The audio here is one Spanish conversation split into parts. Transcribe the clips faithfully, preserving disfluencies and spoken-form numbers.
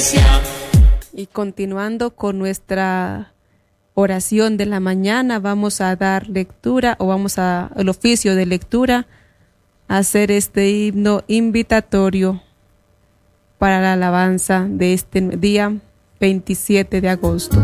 iglesia. Y continuando con nuestra oración de la mañana, vamos a dar lectura o vamos a el oficio de lectura, a hacer este himno invitatorio para la alabanza de este día veintisiete de agosto.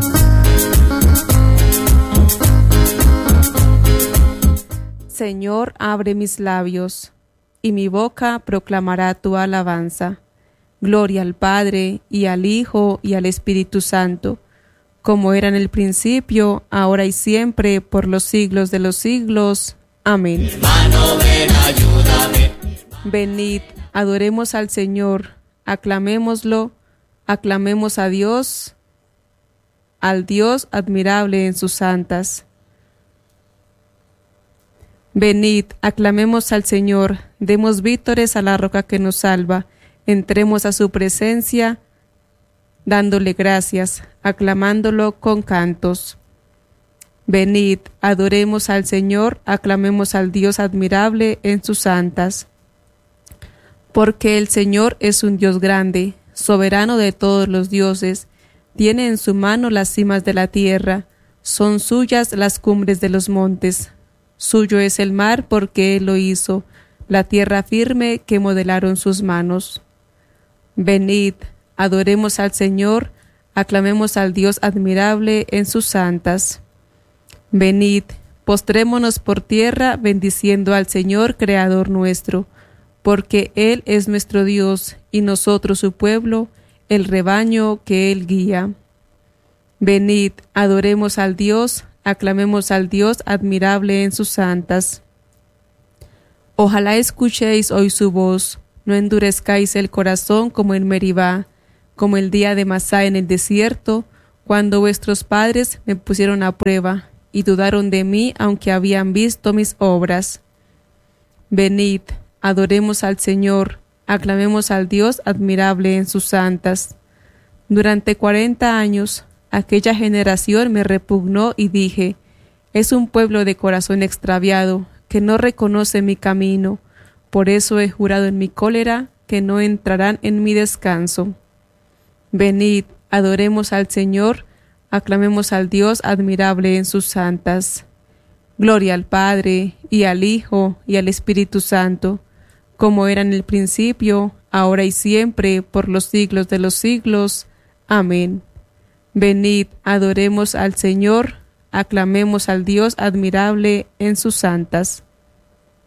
Señor, abre mis labios, y mi boca proclamará tu alabanza. Gloria al Padre, y al Hijo, y al Espíritu Santo, como era en el principio, ahora y siempre, por los siglos de los siglos. Amén. Hermano, ven, ayúdame. Venid, adoremos al Señor, aclamémoslo, aclamemos a Dios, al Dios admirable en sus santas. Venid, aclamemos al Señor, demos vítores a la roca que nos salva, entremos a su presencia, dándole gracias, aclamándolo con cantos. Venid, adoremos al Señor, aclamemos al Dios admirable en sus santas. Porque el Señor es un Dios grande, soberano de todos los dioses, tiene en su mano las cimas de la tierra, son suyas las cumbres de los montes. Suyo es el mar porque Él lo hizo, la tierra firme que modelaron sus manos. Venid, adoremos al Señor, aclamemos al Dios admirable en sus santas. Venid, postrémonos por tierra, bendiciendo al Señor, Creador nuestro, porque Él es nuestro Dios, y nosotros su pueblo, el rebaño que Él guía. Venid, adoremos al Dios, aclamemos al Dios admirable en sus santas. Ojalá escuchéis hoy su voz, no endurezcáis el corazón como en Meribá, como el día de Masá en el desierto, cuando vuestros padres me pusieron a prueba y dudaron de mí aunque habían visto mis obras. Venid, adoremos al Señor, aclamemos al Dios admirable en sus santas. Durante cuarenta años, aquella generación me repugnó y dije, es un pueblo de corazón extraviado, que no reconoce mi camino. Por eso he jurado en mi cólera que no entrarán en mi descanso. Venid, adoremos al Señor, aclamemos al Dios admirable en sus santas. Gloria al Padre, y al Hijo, y al Espíritu Santo, como era en el principio, ahora y siempre, por los siglos de los siglos. Amén. Venid, adoremos al Señor, aclamemos al Dios admirable en sus santas.